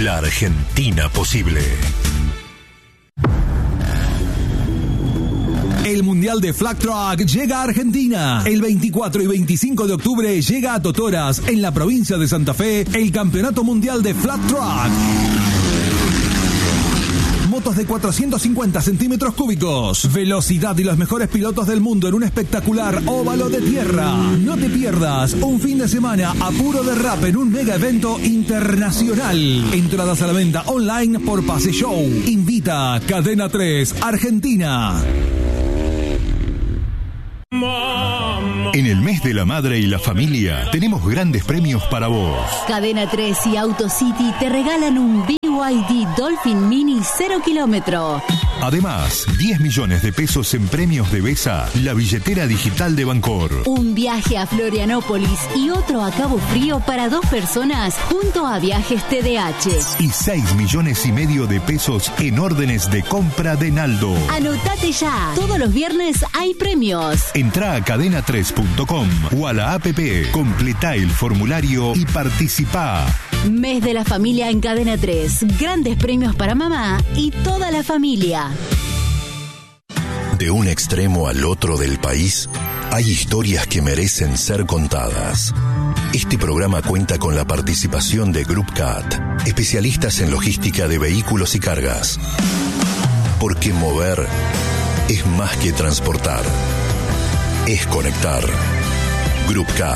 La Argentina posible. El Mundial de Flag Track llega a Argentina. El 24 y 25 de octubre llega a Totoras, en la provincia de Santa Fe, el Campeonato Mundial de Flag Track. Motos de 450 centímetros cúbicos, velocidad y los mejores pilotos del mundo en un espectacular óvalo de tierra. No te pierdas un fin de semana a puro derrape en un mega evento internacional. Entradas a la venta online por Pase Show. Invita Cadena 3 Argentina. En el mes de la madre y la familia tenemos grandes premios para vos. Cadena 3 y AutoCity te regalan un BYD Dolphin Mini 0 kilómetro. Además, 10 millones de pesos en premios de Besa, la billetera digital de Bancor. Un viaje a Florianópolis y otro a Cabo Frío para 2 personas junto a Viajes TDH. Y 6 millones y medio de pesos en órdenes de compra de Naldo. Anotate ya. Todos los viernes hay premios. Entrá a cadena3.com o a la app, completá el formulario y participá. Mes de la familia en Cadena 3. Grandes premios para mamá y toda la familia. De un extremo al otro del país, hay historias que merecen ser contadas. Este programa cuenta con la participación de Group CAT, especialistas en logística de vehículos y cargas. Porque mover es más que transportar. Es conectar. Group CAT.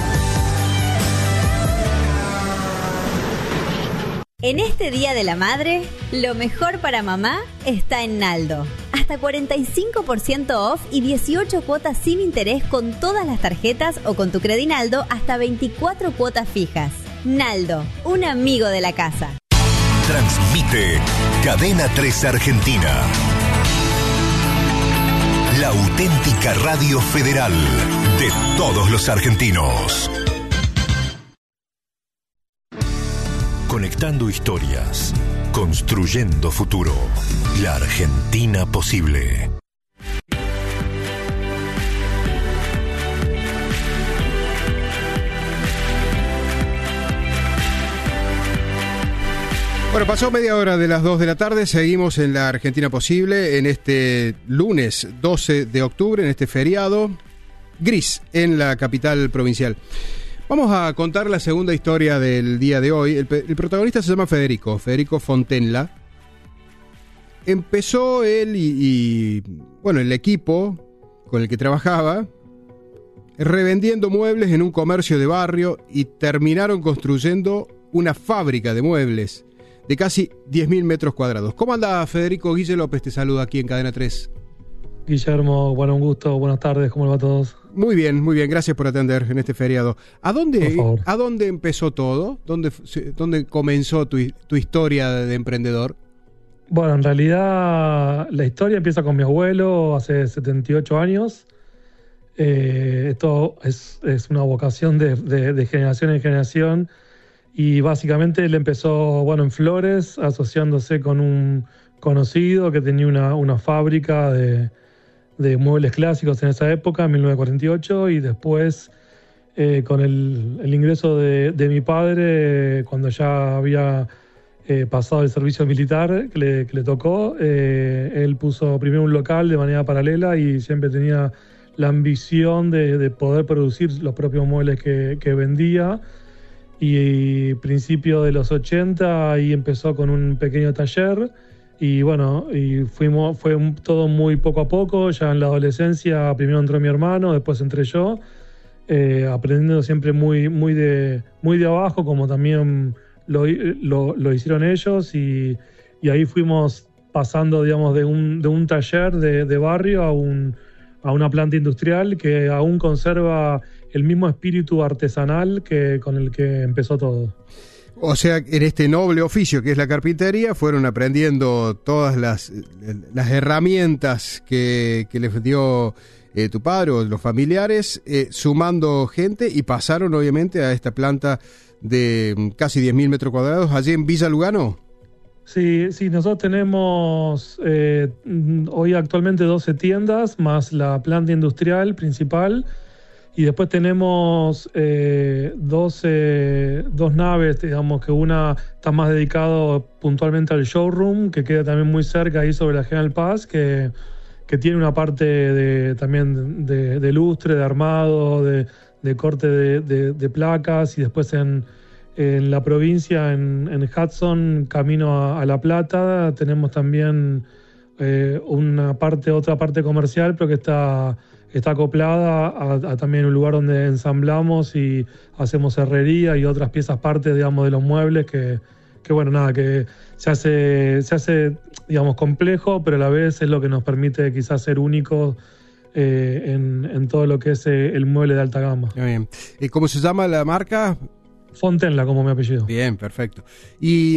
En este Día de la Madre, lo mejor para mamá está en Naldo. Hasta 45% off y 18 cuotas sin interés con todas las tarjetas o con tu Credinaldo hasta 24 cuotas fijas. Naldo, un amigo de la casa. Transmite Cadena 3 Argentina. La auténtica radio federal de todos los argentinos. Conectando historias, construyendo futuro. La Argentina posible. Bueno, pasó media hora de las 2 de la tarde, seguimos en La Argentina posible, en este lunes 12 de octubre, en este feriado gris en la capital provincial. Vamos a contar la segunda historia del día de hoy. El protagonista se llama Federico Fontenla. Empezó él y el equipo con el que trabajaba revendiendo muebles en un comercio de barrio y terminaron construyendo una fábrica de muebles de casi 10.000 metros cuadrados. ¿Cómo anda, Federico? Guille López te saluda aquí en Cadena 3. Guillermo, bueno, un gusto, buenas tardes, ¿cómo le va a todos? Muy bien, gracias por atender en este feriado. ¿A dónde empezó todo? ¿Dónde comenzó tu historia de emprendedor? Bueno, en realidad la historia empieza con mi abuelo hace 78 años. Esto es una vocación de generación en generación y básicamente él empezó, en Flores, asociándose con un conocido que tenía una fábrica de muebles clásicos en esa época, en 1948, y después con el ingreso de mi padre, cuando ya había pasado el servicio militar que le tocó, él puso primero un local de manera paralela y siempre tenía la ambición de poder producir los propios muebles que vendía. Y principio de los 80 ahí empezó con un pequeño taller. Y fue todo muy poco a poco. Ya en la adolescencia primero entró mi hermano, después entré yo, aprendiendo siempre muy de abajo, como también lo hicieron ellos, y ahí fuimos pasando, digamos, de un taller de barrio a una planta industrial que aún conserva el mismo espíritu artesanal con el que empezó todo. O sea, en este noble oficio que es la carpintería, fueron aprendiendo todas las herramientas que les dio tu padre o los familiares, sumando gente, y pasaron obviamente a esta planta de casi 10.000 metros cuadrados allí en Villa Lugano. Sí, nosotros tenemos hoy actualmente 12 tiendas, más la planta industrial principal, Y después tenemos dos naves, digamos que una está más dedicado puntualmente al showroom, que queda también muy cerca ahí sobre la General Paz, que tiene una parte también de lustre, de armado, de corte de placas, y después en la provincia, en Hudson, camino a La Plata, tenemos también otra parte comercial, pero que está acoplada a también un lugar donde ensamblamos y hacemos herrería y otras piezas parte, digamos, de los muebles que bueno, nada, que se hace, digamos, complejo, pero a la vez es lo que nos permite quizás ser únicos en todo lo que es el mueble de alta gama. Muy bien. ¿Y cómo se llama la marca? Fontenla, como mi apellido. Bien, perfecto. ¿Y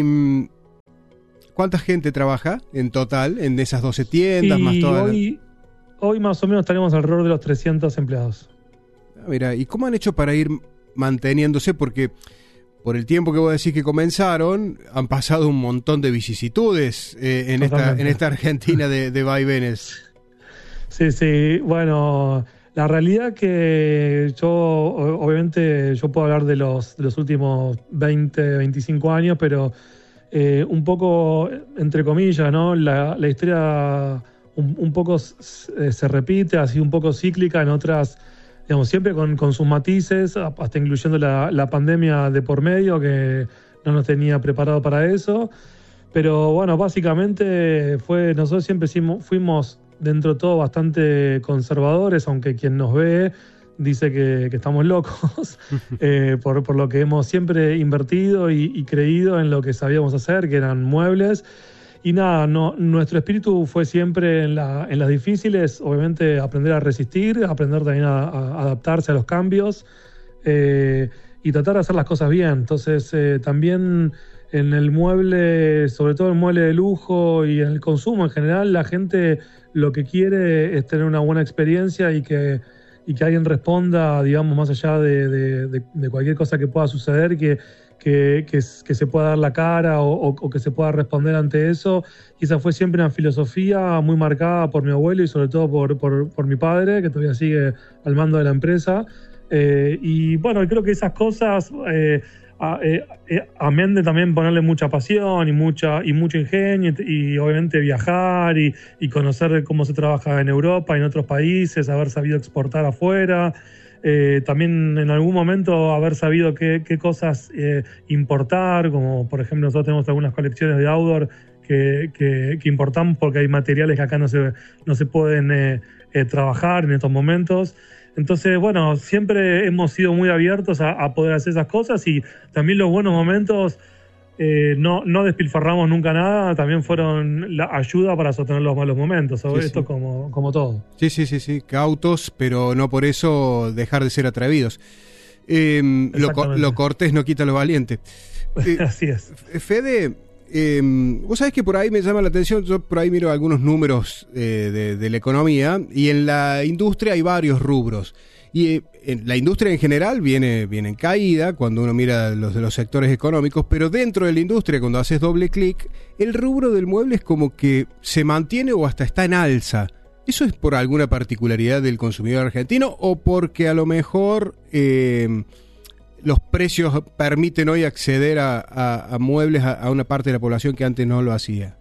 cuánta gente trabaja en total en esas 12 tiendas, más todas? Hoy más o menos tenemos alrededor de los 300 empleados. Mira, ¿y cómo han hecho para ir manteniéndose? Porque por el tiempo que vos decís que comenzaron, han pasado un montón de vicisitudes en esta Argentina de vaivenes. Sí, bueno, la realidad que obviamente yo puedo hablar de los últimos 20, 25 años, pero un poco, entre comillas, ¿no? La historia un poco se repite, así un poco cíclica en otras, digamos, siempre con sus matices, hasta incluyendo la pandemia de por medio, que no nos tenía preparado para eso. Pero bueno, básicamente nosotros siempre fuimos dentro de todo bastante conservadores, aunque quien nos ve dice que estamos locos, por lo que hemos siempre invertido y creído en lo que sabíamos hacer, que eran muebles. Y nada, nuestro espíritu fue siempre en las difíciles, obviamente aprender a resistir, aprender también a adaptarse a los cambios y tratar de hacer las cosas bien. Entonces también en el mueble, sobre todo el mueble de lujo y en el consumo en general, la gente lo que quiere es tener una buena experiencia y que alguien responda, digamos, más allá de cualquier cosa que pueda suceder, que se pueda dar la cara o que se pueda responder ante eso. Y esa fue siempre una filosofía muy marcada por mi abuelo y sobre todo por mi padre, que todavía sigue al mando de la empresa. Y bueno, creo que esas cosas, amén de también ponerle mucha pasión y mucho ingenio y obviamente viajar y conocer cómo se trabaja en Europa y en otros países, haber sabido exportar afuera. También en algún momento haber sabido qué cosas importar, como por ejemplo nosotros tenemos algunas colecciones de outdoor que importamos porque hay materiales que acá no se pueden trabajar en estos momentos. Entonces, bueno, siempre hemos sido muy abiertos a poder hacer esas cosas, y también los buenos momentos no despilfarramos nunca nada, también fueron la ayuda para sostener los malos momentos, ¿sabes? Sí, esto sí. Como todo. Sí, cautos, pero no por eso dejar de ser atrevidos. Lo cortés no quita lo valiente. Así es. Fede, vos sabés que por ahí me llama la atención, yo por ahí miro algunos números de la economía, y en la industria hay varios rubros. Y la industria en general viene en caída cuando uno mira los sectores económicos, pero dentro de la industria, cuando haces doble clic, el rubro del mueble es como que se mantiene o hasta está en alza. ¿Eso es por alguna particularidad del consumidor argentino o porque a lo mejor los precios permiten hoy acceder a muebles a una parte de la población que antes no lo hacía?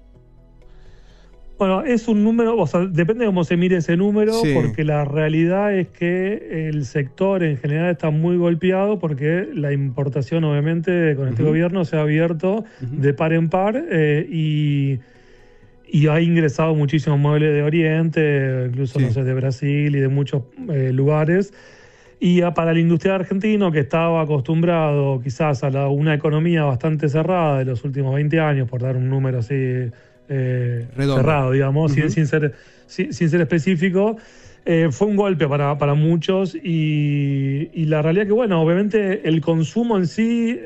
Bueno, es un número, o sea, depende de cómo se mire ese número, sí. Porque la realidad es que el sector en general está muy golpeado porque la importación, obviamente, con este gobierno se ha abierto de par en par y ha ingresado muchísimos muebles de Oriente, incluso, sí. No sé, de Brasil y de muchos lugares. Y para el industrial argentino, que estaba acostumbrado quizás a una economía bastante cerrada de los últimos 20 años, por dar un número así cerrado, digamos, sin ser específico, fue un golpe para muchos, y la realidad que, bueno, obviamente el consumo en sí,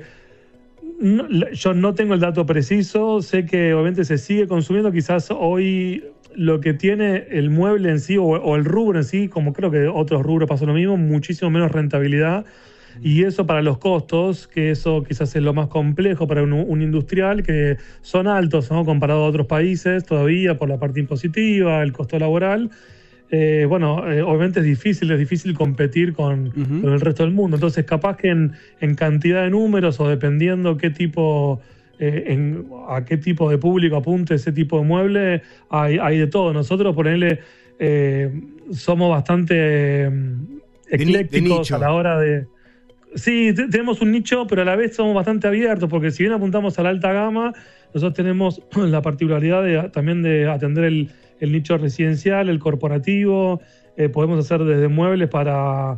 yo no tengo el dato preciso, sé que obviamente se sigue consumiendo, quizás hoy lo que tiene el mueble en sí o el rubro en sí, como creo que otros rubros pasó lo mismo, muchísimo menos rentabilidad. Y eso para los costos, que eso quizás es lo más complejo para un industrial, que son altos, ¿no? Comparado a otros países todavía por la parte impositiva, el costo laboral. obviamente es difícil competir con el resto del mundo. Entonces, capaz que en cantidad de números o dependiendo qué tipo, a qué tipo de público apunte ese tipo de mueble, hay de todo. Nosotros, por ejemplo, somos bastante eclécticos a la hora de... Sí, tenemos un nicho, pero a la vez somos bastante abiertos, porque si bien apuntamos a la alta gama, nosotros tenemos la particularidad también de atender el nicho residencial, el corporativo. Podemos hacer desde muebles para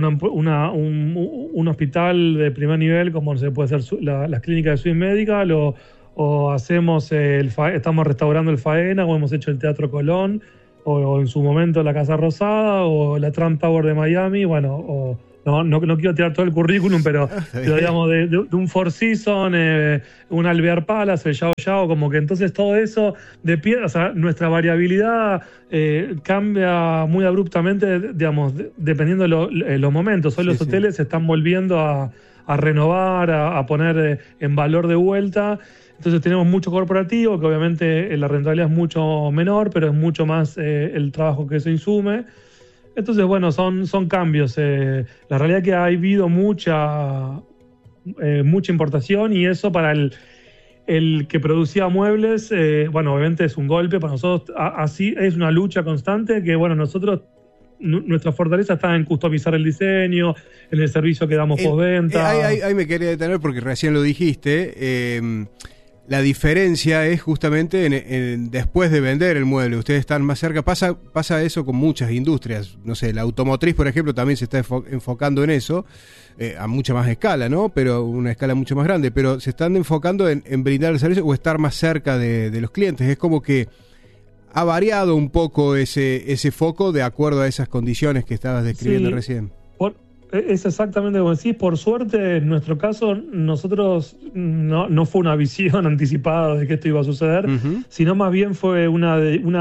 un hospital de primer nivel, como se puede hacer las clínicas de Swiss Medical, o hacemos estamos restaurando el Faena, o hemos hecho el Teatro Colón, o en su momento la Casa Rosada, o la Trump Tower de Miami, No quiero tirar todo el currículum, pero digamos, de un Four Seasons, un Alvear Palace, el Yao Yao, como que entonces todo eso o sea, nuestra variabilidad cambia muy abruptamente, digamos, dependiendo de los momentos. Hoy los hoteles se están volviendo a renovar, a poner en valor de vuelta. Entonces tenemos mucho corporativo, que obviamente la rentabilidad es mucho menor, pero es mucho más el trabajo que eso insume. Entonces, bueno, son cambios. La realidad es que ha habido mucha importación, y eso para el que producía muebles, obviamente es un golpe para nosotros. Así es una lucha constante que, nosotros, nuestra fortaleza está en customizar el diseño, en el servicio que damos postventa. Ahí me quería detener porque recién lo dijiste. La diferencia es justamente después de vender el mueble. Ustedes están más cerca. Pasa eso con muchas industrias. No sé, la automotriz, por ejemplo, también se está enfocando en eso, a mucha más escala, ¿no? Pero una escala mucho más grande. Pero se están enfocando en brindar el servicio o estar más cerca de los clientes. Es como que ha variado un poco ese foco de acuerdo a esas condiciones que estabas describiendo recién. Es exactamente como decís. Por suerte, en nuestro caso, nosotros no fue una visión anticipada de que esto iba a suceder, sino más bien fue una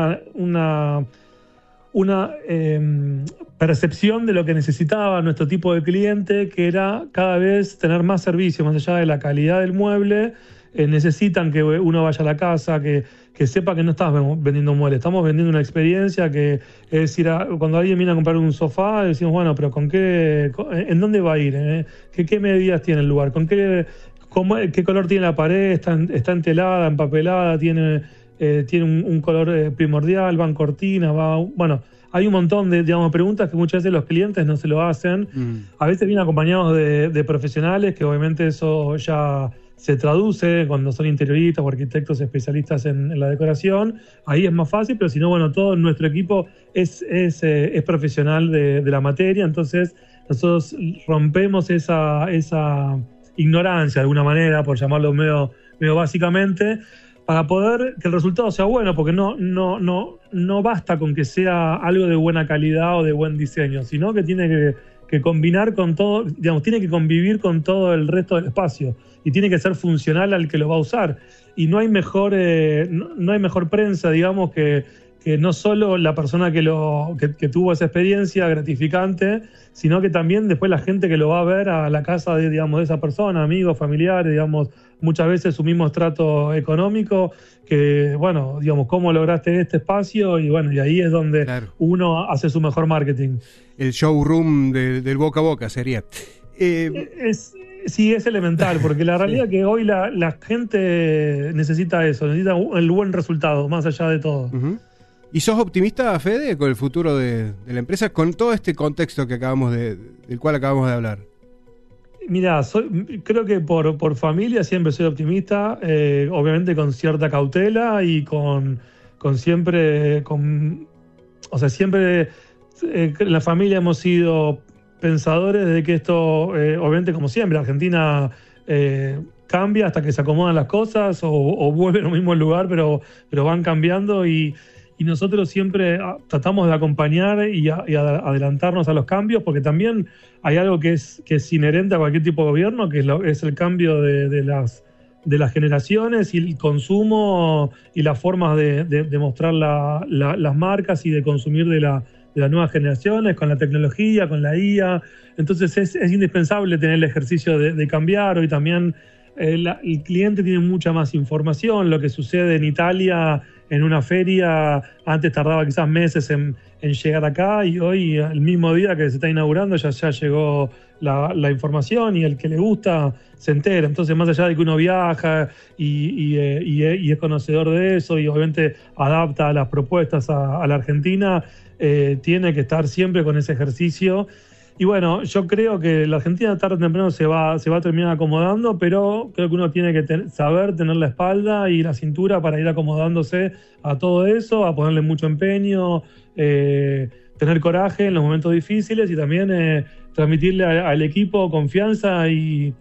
percepción de lo que necesitaba nuestro tipo de cliente, que era cada vez tener más servicio, más allá de la calidad del mueble. Necesitan que uno vaya a la casa, que sepa que no estás vendiendo un mueble, estamos vendiendo una experiencia, que es decir, cuando alguien viene a comprar un sofá, decimos, pero ¿en dónde va a ir? ¿Qué medidas tiene el lugar? ¿Qué color tiene la pared? ¿Está entelada, empapelada? ¿Tiene un color primordial? ¿Van cortinas? Hay un montón de preguntas que muchas veces los clientes no se lo hacen. A veces vienen acompañados de profesionales, que obviamente eso ya se traduce cuando son interioristas o arquitectos especialistas en la decoración. Ahí es más fácil, pero si no, todo nuestro equipo es profesional de la materia. Entonces nosotros rompemos esa ignorancia de alguna manera, por llamarlo medio básicamente, para poder que el resultado sea bueno, porque no basta con que sea algo de buena calidad o de buen diseño, sino que tiene que combinar con todo, tiene que convivir con todo el resto del espacio y tiene que ser funcional al que lo va a usar. Y no hay mejor prensa, que no solo la persona que tuvo esa experiencia gratificante, sino que también después la gente que lo va a ver a la casa de esa persona, amigos, familiares, muchas veces su mismo estrato económico, que, cómo lograste este espacio, y ahí es donde uno hace su mejor marketing. El showroom del boca a boca sería. Sí, es elemental, porque la realidad es que hoy la gente necesita eso, necesita el buen resultado, más allá de todo. ¿Y sos optimista, Fede, con el futuro de la empresa, con todo este contexto que del cual acabamos de hablar? Mirá, creo que por familia siempre soy optimista, obviamente con cierta cautela y siempre en la familia hemos sido pensadores de que esto, obviamente como siempre, Argentina cambia hasta que se acomodan las cosas o vuelven al mismo lugar, pero van cambiando, y nosotros siempre tratamos de acompañar y adelantarnos a los cambios, porque también hay algo que es inherente a cualquier tipo de gobierno, que es el cambio de las generaciones y el consumo y las formas de mostrar las marcas y de consumir de las nuevas generaciones, con la tecnología, con la IA. Entonces es indispensable tener el ejercicio de cambiar. Hoy también el cliente tiene mucha más información. Lo que sucede en Italia en una feria antes tardaba quizás meses en llegar acá, y hoy, el mismo día que se está inaugurando, ya llegó la información, y el que le gusta se entera. Entonces, más allá de que uno viaja y es conocedor de eso, y obviamente adapta las propuestas a la Argentina, tiene que estar siempre con ese ejercicio. Y bueno, yo creo que la Argentina tarde o temprano se va a terminar acomodando, pero creo que uno tiene que saber tener la espalda y la cintura para ir acomodándose a todo eso, a ponerle mucho empeño, tener coraje en los momentos difíciles, y también transmitirle al equipo confianza y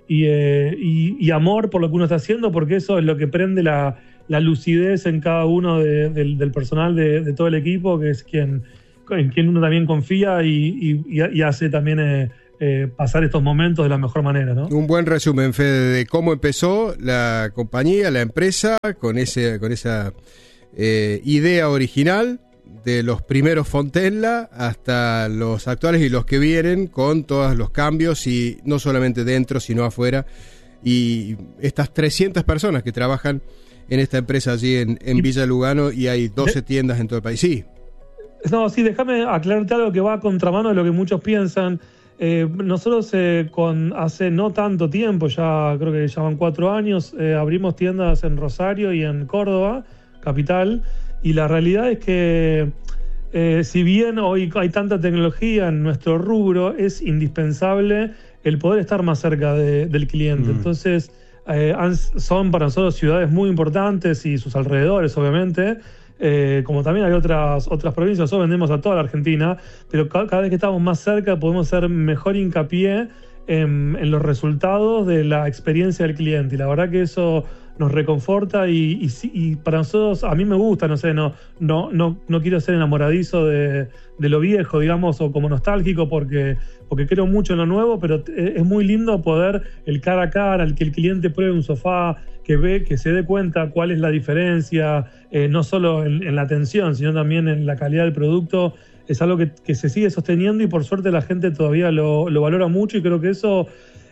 amor por lo que uno está haciendo, porque eso es lo que prende la lucidez en cada uno del personal de todo el equipo, que es en quien uno también confía y hace también pasar estos momentos de la mejor manera, ¿no? Un buen resumen, Fede, de cómo empezó la compañía, la empresa, con esa idea original de los primeros Fontella hasta los actuales y los que vienen, con todos los cambios, y no solamente dentro, sino afuera, y estas 300 personas que trabajan en esta empresa allí en Villa Lugano, y hay 12 tiendas en todo el país. Sí. No, sí, déjame aclararte algo que va a contramano de lo que muchos piensan. Nosotros hace no tanto tiempo, ya creo que ya van 4 años, abrimos tiendas en Rosario y en Córdoba, capital, y la realidad es que si bien hoy hay tanta tecnología en nuestro rubro, es indispensable el poder estar más cerca del cliente. Entonces, son para nosotros ciudades muy importantes y sus alrededores, obviamente. Como también hay otras provincias, nosotros vendemos a toda la Argentina, pero cada vez que estamos más cerca podemos hacer mejor hincapié en los resultados de la experiencia del cliente, y la verdad que eso nos reconforta, y para nosotros, a mí me gusta, no sé, no quiero ser enamoradizo de lo viejo, digamos, o como nostálgico, porque creo mucho en lo nuevo, pero es muy lindo poder el cara a cara, el que el cliente pruebe un sofá, que se dé cuenta cuál es la diferencia, no solo en la atención, sino también en la calidad del producto. Es algo que se sigue sosteniendo, y por suerte la gente todavía lo valora mucho, y creo que eso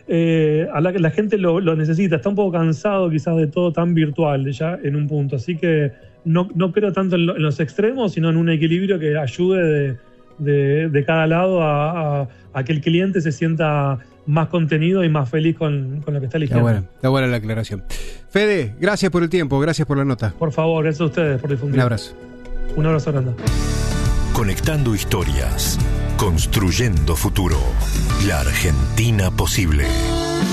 la gente lo necesita. Está un poco cansado quizás de todo tan virtual ya en un punto, así que no creo tanto en los extremos, sino en un equilibrio que ayude de cada lado a que el cliente se sienta más contenido y más feliz con lo que está eligiendo. Está buena la aclaración. Fede, gracias por el tiempo, gracias por la nota. Por favor, gracias a ustedes por difundir. Un abrazo. Un abrazo grande. Conectando historias, construyendo futuro. La Argentina posible.